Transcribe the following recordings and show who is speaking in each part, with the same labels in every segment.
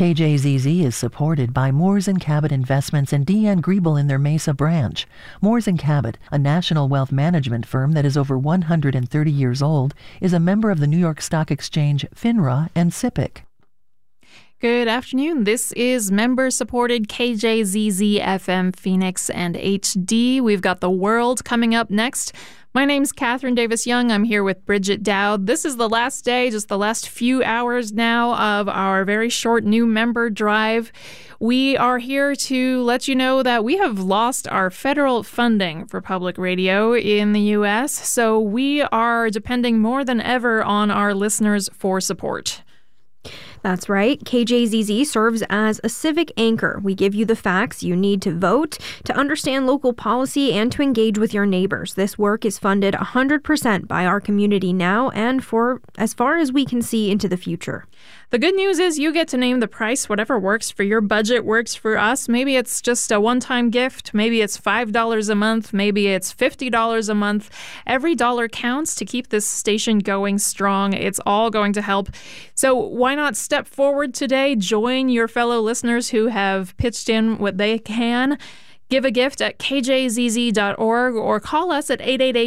Speaker 1: KJZZ is supported by Moores & Cabot Investments and Deanne Griebel in their Mesa branch. Moores & Cabot, a national wealth management firm that is over 130 years old, is a member of the New York Stock Exchange, FINRA, and SIPC.
Speaker 2: Good afternoon. This is member-supported KJZZ FM Phoenix and HD. We've got The World coming up next. My name's Catherine Davis-Young. I'm here with Bridget Dowd. This is the last day, just the last few hours now of our very short new member drive. We are here to let you know that we have lost our federal funding for public radio in the U.S., so we are depending more than ever on our listeners for support.
Speaker 3: That's right. KJZZ serves as a civic anchor. We give you the facts you need to vote, to understand local policy, and to engage with your neighbors. This work is funded 100% by our community now and for as far as we can see into the future.
Speaker 2: The good news is you get to name the price. Whatever works for your budget works for us. Maybe it's just a one-time gift. Maybe it's $5 a month. Maybe it's $50 a month. Every dollar counts to keep this station going strong. It's all going to help. So why not step forward today? Join your fellow listeners who have pitched in what they can. Give a gift at kjzz.org or call us at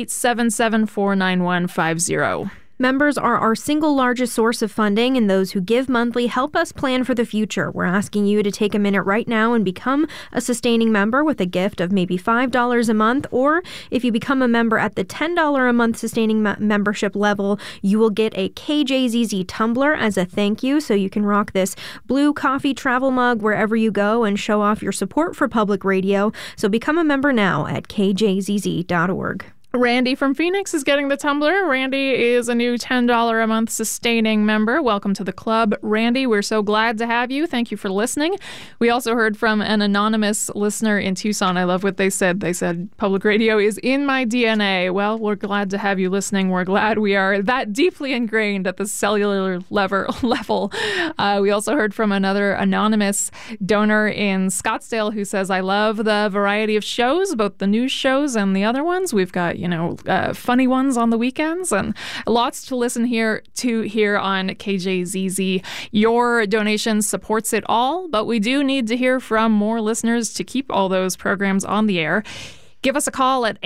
Speaker 2: 888-774-9150.
Speaker 3: Members are our single largest source of funding, and those who give monthly help us plan for the future. We're asking you to take a minute right now and become a sustaining member with a gift of maybe $5 a month, or if you become a member at the $10 a month sustaining membership level, you will get a KJZZ tumbler as a thank you, so you can rock this blue coffee travel mug wherever you go and show off your support for public radio. So become a member now at kjzz.org.
Speaker 2: Randy from Phoenix is getting the tumbler. Randy is a new $10 a month sustaining member. Welcome to the club, Randy. We're so glad to have you. Thank you for listening. We also heard from an anonymous listener in Tucson. I love what they said. They said, public radio is in my DNA. Well, we're glad to have you listening. We're glad we are that deeply ingrained at the cellular level. We also heard from another anonymous donor in Scottsdale who says, I love the variety of shows, both the news shows and the other ones. We've got funny ones on the weekends and lots to listen here on KJZZ. Your donation supports it all, but we do need to hear from more listeners to keep all those programs on the air. Give us a call at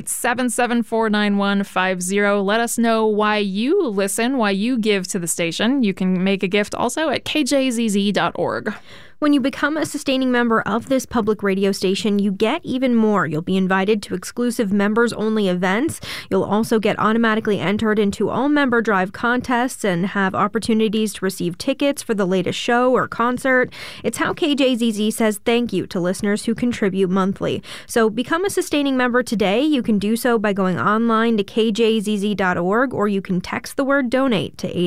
Speaker 2: 888-774-9150. Let us know why you listen, why you give to the station. You can make a gift also at kjzz.org.
Speaker 3: When you become a sustaining member of this public radio station, you get even more. You'll be invited to exclusive members-only events. You'll also get automatically entered into all member drive contests and have opportunities to receive tickets for the latest show or concert. It's how KJZZ says thank you to listeners who contribute monthly. So become a sustaining member today. You can do so by going online to kjzz.org, or you can text the word donate to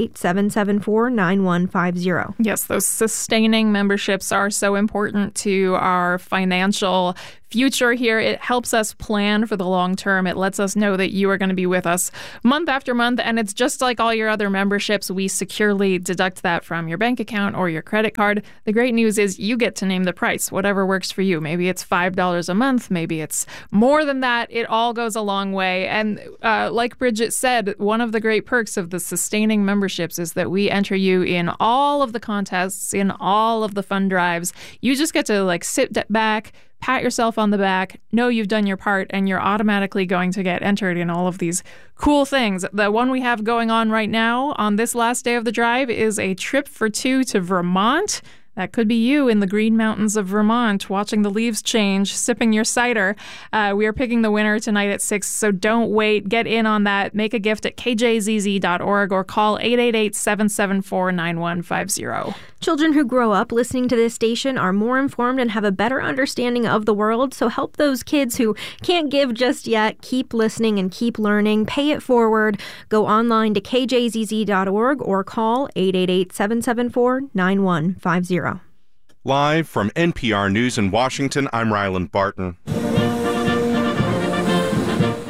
Speaker 3: 888-774-9150.
Speaker 2: Yes, those sustaining memberships are so important to our financial future here. It helps us plan for the long term. It lets us know that you are going to be with us month after month, and it's just like all your other memberships. We securely deduct that from your bank account or your credit card. The great news is you get to name the price, whatever works for you. Maybe it's $5 a month, maybe it's more than that. It all goes a long way. And like Bridget said, one of the great perks of the sustaining memberships is that we enter you in all of the contests, in all of the fun drives. You just get to sit back, pat yourself on the back, know you've done your part, and you're automatically going to get entered in all of these cool things. The one we have going on right now on this last day of the drive is a trip for two to Vermont. That could be you in the Green Mountains of Vermont, watching the leaves change, sipping your cider. We are picking the winner tonight at 6, so don't wait. Get in on that. Make a gift at kjzz.org or call 888-774-9150.
Speaker 3: Children who grow up listening to this station are more informed and have a better understanding of the world, so help those kids who can't give just yet. Keep listening and keep learning. Pay it forward. Go online to kjzz.org or call 888-774-9150.
Speaker 4: Live from NPR News in Washington, I'm Ryland Barton.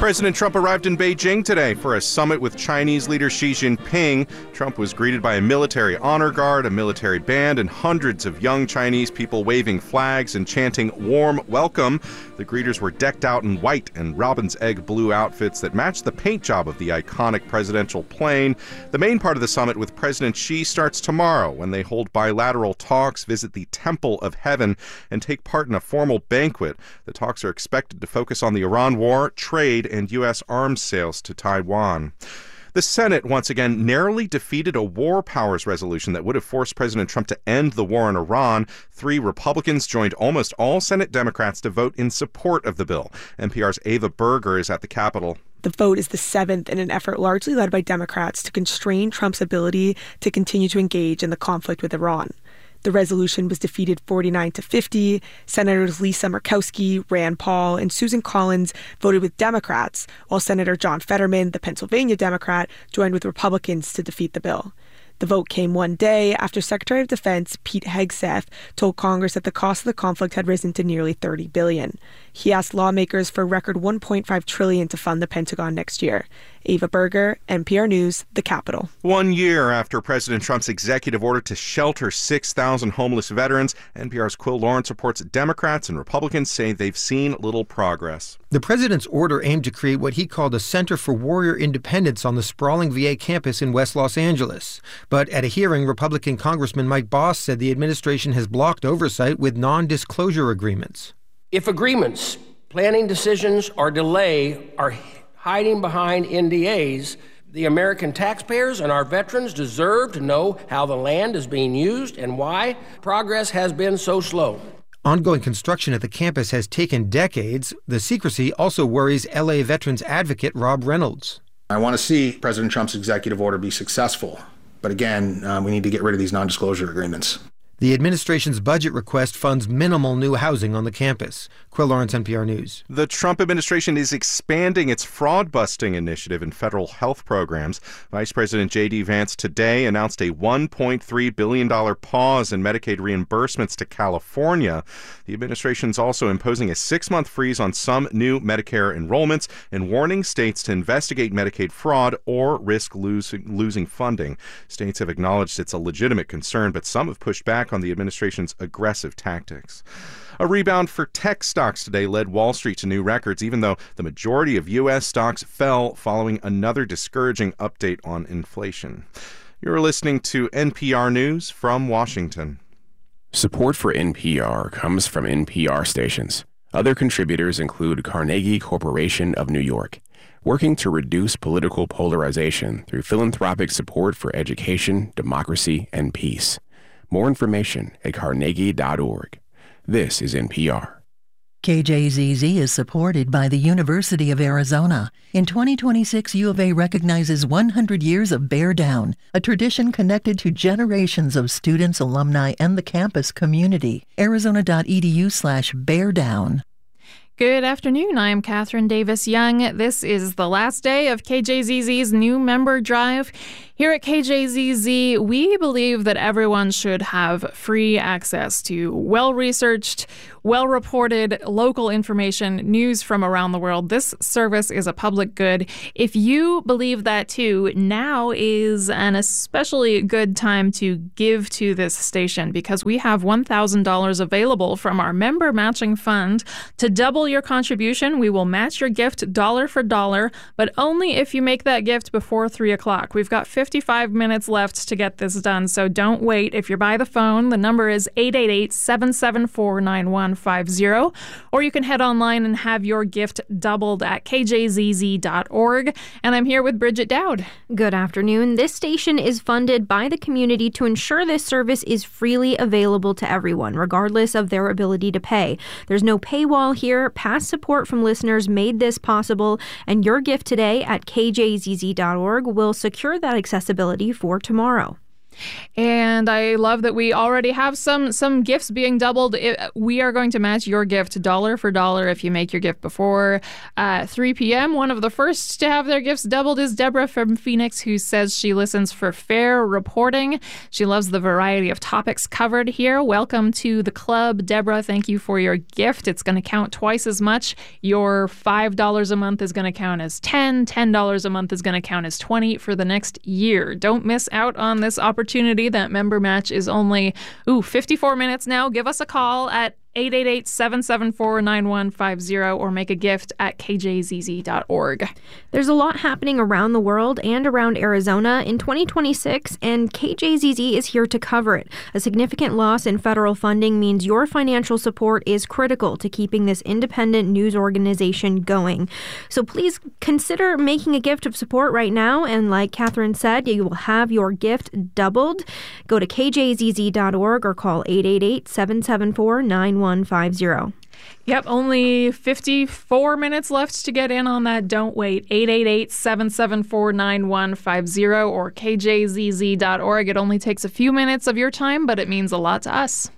Speaker 4: President Trump arrived in Beijing today for a summit with Chinese leader Xi Jinping. Trump was greeted by a military honor guard, a military band, and hundreds of young Chinese people waving flags and chanting "warm welcome." The greeters were decked out in white and robin's egg blue outfits that matched the paint job of the iconic presidential plane. The main part of the summit with President Xi starts tomorrow when they hold bilateral talks, visit the Temple of Heaven, and take part in a formal banquet. The talks are expected to focus on the Iran war, trade, and U.S. arms sales to Taiwan. The Senate once again narrowly defeated a war powers resolution that would have forced President Trump to end the war in Iran. 3 Republicans joined almost all Senate Democrats to vote in support of the bill. NPR's Ava Berger is at the Capitol.
Speaker 5: The vote is the 7th in an effort largely led by Democrats to constrain Trump's ability to continue to engage in the conflict with Iran. The resolution was defeated 49-50. Senators Lisa Murkowski, Rand Paul, and Susan Collins voted with Democrats, while Senator John Fetterman, the Pennsylvania Democrat, joined with Republicans to defeat the bill. The vote came one day after Secretary of Defense Pete Hegseth told Congress that the cost of the conflict had risen to nearly $30 billion. He asked lawmakers for a record $1.5 trillion to fund the Pentagon next year. Ava Berger, NPR News, the Capitol.
Speaker 4: 1 year after President Trump's executive order to shelter 6,000 homeless veterans, NPR's Quill Lawrence reports Democrats and Republicans say they've seen little progress.
Speaker 6: The president's order aimed to create what he called a Center for Warrior Independence on the sprawling VA campus in West Los Angeles. But at a hearing, Republican Congressman Mike Boss said the administration has blocked oversight with non-disclosure agreements.
Speaker 7: If agreements, planning decisions, or delay are hiding behind NDAs, the American taxpayers and our veterans deserve to know how the land is being used and why progress has been so slow.
Speaker 6: Ongoing construction at the campus has taken decades. The secrecy also worries LA veterans advocate Rob Reynolds.
Speaker 8: I want to see President Trump's executive order be successful. But again, we need to get rid of these non-disclosure agreements.
Speaker 6: The administration's budget request funds minimal new housing on the campus. Quill Lawrence, NPR News.
Speaker 4: The Trump administration is expanding its fraud-busting initiative in federal health programs. Vice President J.D. Vance today announced a $1.3 billion pause in Medicaid reimbursements to California. The administration is also imposing a 6-month freeze on some new Medicare enrollments and warning states to investigate Medicaid fraud or risk losing funding. States have acknowledged it's a legitimate concern, but some have pushed back on the administration's aggressive tactics. A rebound for tech stocks today led Wall Street to new records, even though the majority of U.S. stocks fell following another discouraging update on inflation. You're listening to NPR News from Washington.
Speaker 9: Support for NPR comes from NPR stations. Other contributors include Carnegie Corporation of New York, working to reduce political polarization through philanthropic support for education, democracy, and peace. More information at carnegie.org. This is NPR.
Speaker 1: KJZZ is supported by the University of Arizona. In 2026, U of A recognizes 100 years of Bear Down, a tradition connected to generations of students, alumni, and the campus community. Arizona.edu/beardown.
Speaker 2: Good afternoon. I'm Catherine Davis Young. This is the last day of KJZZ's new member drive. Here at KJZZ, we believe that everyone should have free access to well-researched, well-reported local information, news from around the world. This service is a public good. If you believe that too, now is an especially good time to give to this station because we have $1,000 available from our member matching fund. To double your contribution, we will match your gift dollar for dollar, but only if you make that gift before 3 o'clock. We've got 55 minutes left to get this done, so don't wait. If you're by the phone, the number is 888-774-9150, or you can head online and have your gift doubled at kjzz.org. And I'm here with Bridget Dowd.
Speaker 3: Good afternoon. This station is funded by the community to ensure this service is freely available to everyone, regardless of their ability to pay. There's no paywall here. Past support from listeners made this possible, and your gift today at kjzz.org will secure that accessibility for tomorrow.
Speaker 2: And I love that we already have some gifts being doubled. We are going to match your gift dollar for dollar if you make your gift before 3 p.m. One of the first to have their gifts doubled is Deborah from Phoenix, who says she listens for fair reporting. She loves the variety of topics covered here. Welcome to the club, Deborah. Thank you for your gift. It's going to count twice as much. Your $5 a month is going to count as $10 a month is going to count as $20 for the next year. Don't miss out on this opportunity. That member match is only 54 minutes now. Give us a call at 888-774-9150 or make a gift at kjzz.org.
Speaker 3: There's a lot happening around the world and around Arizona in 2026, and KJZZ is here to cover it. A significant loss in federal funding means your financial support is critical to keeping this independent news organization going. So please consider making a gift of support right now, and like Catherine said, you will have your gift doubled. Go to kjzz.org or call 888-774-9150.
Speaker 2: Yep, only 54 minutes left to get in on that. Don't wait. 888-774-9150 or kjzz.org. It only takes a few minutes of your time, but it means a lot to us.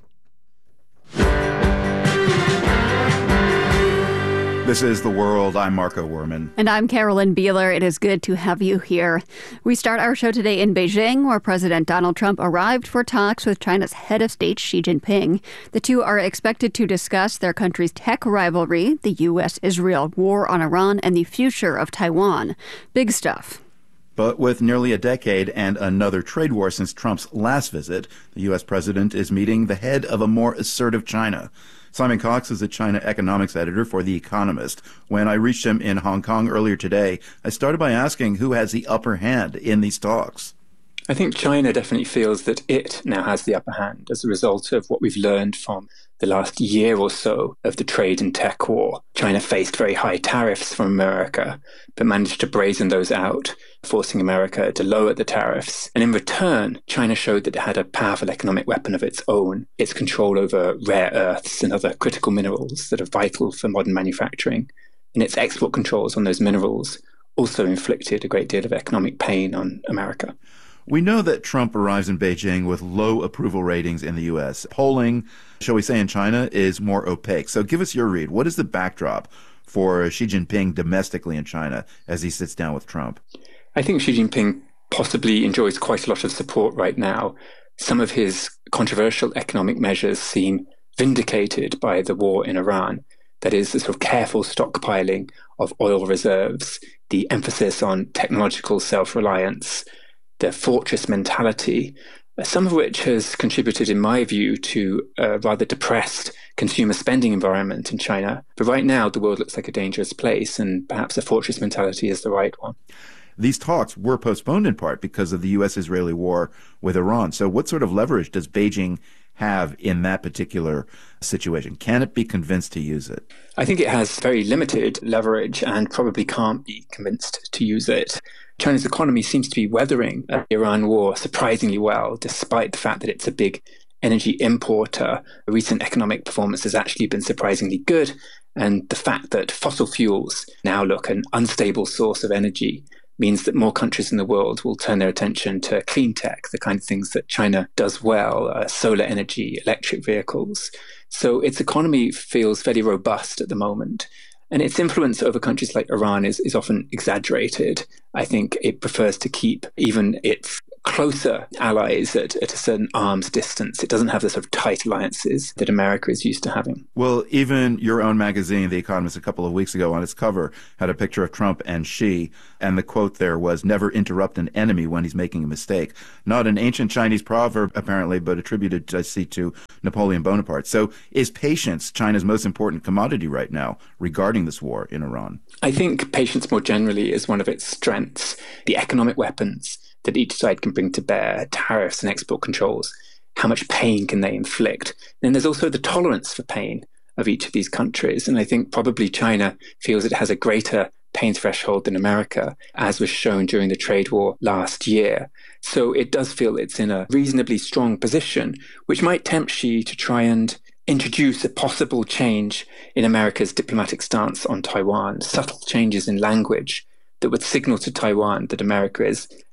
Speaker 10: This is The World. I'm Marco Werman.
Speaker 11: And I'm Carolyn Beeler. It is good to have you here. We start our show today in Beijing, where President Donald Trump arrived for talks with China's head of state, Xi Jinping. The two are expected to discuss their country's tech rivalry, the U.S.-Israel war on Iran, and the future of Taiwan. Big stuff.
Speaker 10: But with nearly a decade and another trade war since Trump's last visit, the U.S. president is meeting the head of a more assertive China. Simon Cox is a China economics editor for The Economist. When I reached him in Hong Kong earlier today, I started by asking who has the upper hand in these talks.
Speaker 12: I think China definitely feels that it now has the upper hand as a result of what we've learned from the last year or so of the trade and tech war. China faced very high tariffs from America, but managed to brazen those out, forcing America to lower the tariffs. And in return, China showed that it had a powerful economic weapon of its own, its control over rare earths and other critical minerals that are vital for modern manufacturing. And its export controls on those minerals also inflicted a great deal of economic pain on America.
Speaker 10: We know that Trump arrives in Beijing with low approval ratings in the U.S. Polling, shall we say, in China is more opaque. So give us your read. What is the backdrop for Xi Jinping domestically in China as he sits down with Trump?
Speaker 12: I think Xi Jinping possibly enjoys quite a lot of support right now. Some of his controversial economic measures seem vindicated by the war in Iran. That is, the sort of careful stockpiling of oil reserves, the emphasis on technological self-reliance, the fortress mentality, some of which has contributed, in my view, to a rather depressed consumer spending environment in China. But right now, the world looks like a dangerous place, and perhaps a fortress mentality is the right one.
Speaker 10: These talks were postponed in part because of the U.S.-Israeli war with Iran. So what sort of leverage does Beijing have in that particular situation? Can it be convinced to use it?
Speaker 12: I think it has very limited leverage and probably can't be convinced to use it. China's economy seems to be weathering the Iran war surprisingly well, despite the fact that it's a big energy importer. Recent economic performance has actually been surprisingly good, and the fact that fossil fuels now look an unstable source of energy means that more countries in the world will turn their attention to clean tech, the kind of things that China does well, solar energy, electric vehicles. So its economy feels very robust at the moment. And its influence over countries like Iran is often exaggerated. I think it prefers to keep even its closer allies at a certain arm's distance. It doesn't have the sort of tight alliances that America is used to having.
Speaker 10: Well, even your own magazine, The Economist, a couple of weeks ago on its cover had a picture of Trump and Xi, and the quote there was, "Never interrupt an enemy when he's making a mistake." Not an ancient Chinese proverb, apparently, but attributed, I see, to Napoleon Bonaparte. So is patience China's most important commodity right now regarding this war in Iran?
Speaker 12: I think patience more generally is one of its strengths. The economic weapons that each side can bring to bear, tariffs and export controls, how much pain can they inflict? Then there's also the tolerance for pain of each of these countries. And I think probably China feels it has a greater pain threshold than America, as was shown during the trade war last year. So it does feel it's in a reasonably strong position, which might tempt Xi to try and introduce a possible change in America's diplomatic stance on Taiwan, subtle changes in language that would signal to Taiwan that America is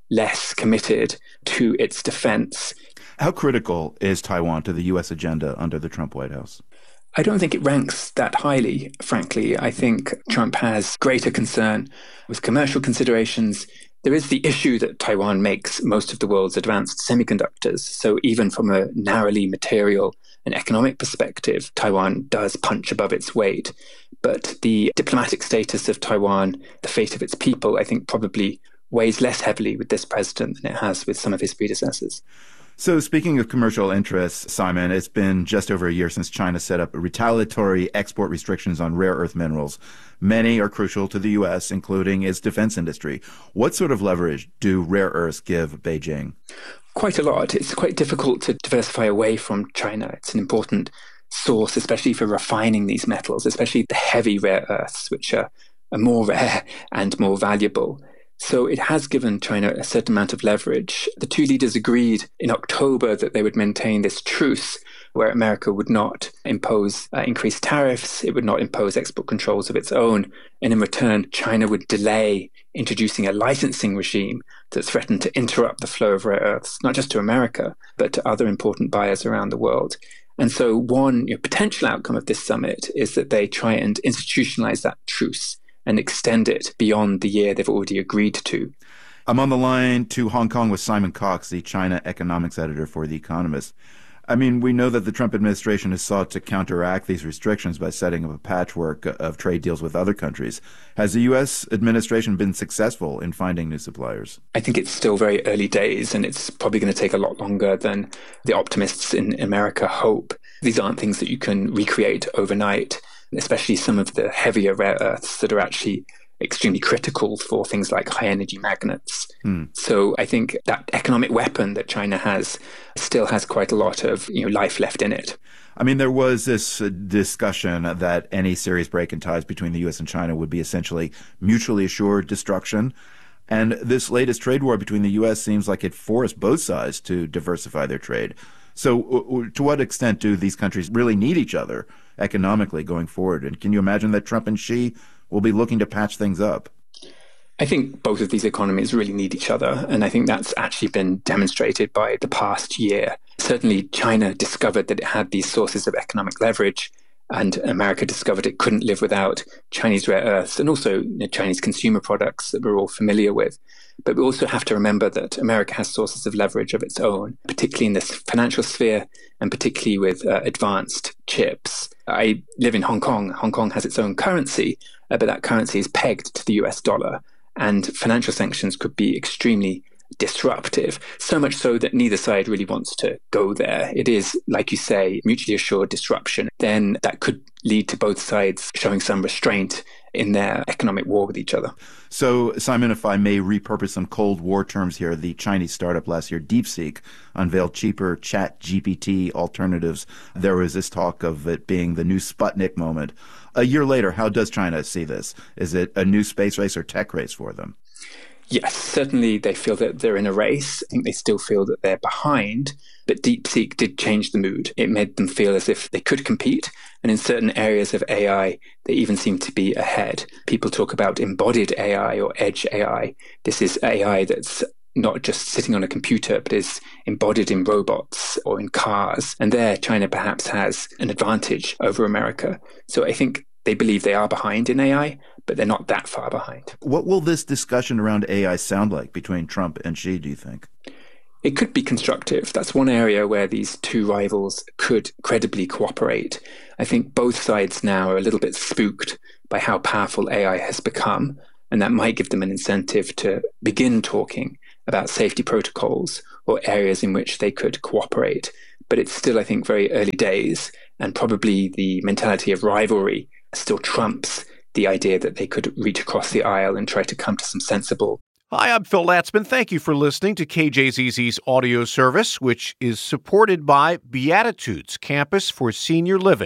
Speaker 12: less committed to its defense.
Speaker 10: How critical is Taiwan to the U.S. agenda under the Trump White House?
Speaker 12: I don't think it ranks that highly, frankly. I think Trump has greater concern with commercial considerations. There is the issue that Taiwan makes most of the world's advanced semiconductors. So even from a narrowly material and economic perspective, Taiwan does punch above its weight. But the diplomatic status of Taiwan, the fate of its people, I think probably weighs less heavily with this president than it has with some of his predecessors.
Speaker 10: So speaking of commercial interests, Simon, it's been just over a year since China set up retaliatory export restrictions on rare earth minerals. Many are crucial to the U.S., including its defense industry. What sort of leverage do rare earths give Beijing?
Speaker 12: Quite a lot. It's quite difficult to diversify away from China. It's an important source, especially for refining these metals, especially the heavy rare earths, which are more rare and more valuable. So it has given China a certain amount of leverage. The two leaders agreed in October that they would maintain this truce where America would not impose increased tariffs, it would not impose export controls of its own, and in return, China would delay introducing a licensing regime that threatened to interrupt the flow of rare earths, not just to America, but to other important buyers around the world. And so one potential outcome of this summit is that they try and institutionalize that truce and extend it beyond the year they've already agreed to.
Speaker 10: I'm on the line to Hong Kong with Simon Cox, the China economics editor for The Economist. I mean, we know that the Trump administration has sought to counteract these restrictions by setting up a patchwork of trade deals with other countries. Has the U.S. administration been successful in finding new suppliers?
Speaker 12: I think it's still very early days, and it's probably going to take a lot longer than the optimists in America hope. These aren't things that you can recreate overnight, especially some of the heavier rare earths that are actually extremely critical for things like high energy magnets. So I think that economic weapon that China has still has quite a lot of life left in it.
Speaker 10: I mean, there was this discussion that any serious break in ties between the U.S. and China would be essentially mutually assured destruction. And this latest trade war between the U.S. seems like it forced both sides to diversify their trade. So to what extent do these countries really need each other economically going forward? And can you imagine that Trump and Xi will be looking to patch things up?
Speaker 12: I think both of these economies really need each other. And I think that's actually been demonstrated by the past year. Certainly, China discovered that it had these sources of economic leverage, and America discovered it couldn't live without Chinese rare earths and also Chinese consumer products that we're all familiar with. But we also have to remember that America has sources of leverage of its own, particularly in this financial sphere and particularly with advanced chips. I live in Hong Kong. Hong Kong has its own currency, but that currency is pegged to the US dollar. And financial sanctions could be extremely disruptive, so much so that neither side really wants to go there. It is, like you say, mutually assured disruption. Then that could lead to both sides showing some restraint in their economic war with each other.
Speaker 10: So, Simon, if I may repurpose some Cold War terms here, the Chinese startup last year, DeepSeek, unveiled cheaper ChatGPT alternatives. There was this talk of it being the new Sputnik moment. A year later, how does China see this? Is it a new space race or tech race for them?
Speaker 12: Yes, certainly they feel that they're in a race. I think they still feel that they're behind, but DeepSeek did change the mood. It made them feel as if they could compete, and in certain areas of AI, they even seem to be ahead. People talk about embodied AI or edge AI. This is AI that's not just sitting on a computer, but is embodied in robots or in cars. And there, China perhaps has an advantage over America. So I think they believe they are behind in AI, but they're not that far behind.
Speaker 10: What will this discussion around AI sound like between Trump and Xi, do you think?
Speaker 12: It could be constructive. That's one area where these two rivals could credibly cooperate. I think both sides now are a little bit spooked by how powerful AI has become, and that might give them an incentive to begin talking about safety protocols or areas in which they could cooperate. But it's still, I think, very early days, and probably the mentality of rivalry still trumps the idea that they could reach across the aisle and try to come to some sensible.
Speaker 13: Hi, I'm Phil Latzman. Thank you for listening to KJZZ's audio service, which is supported by Beatitudes Campus for Senior Living.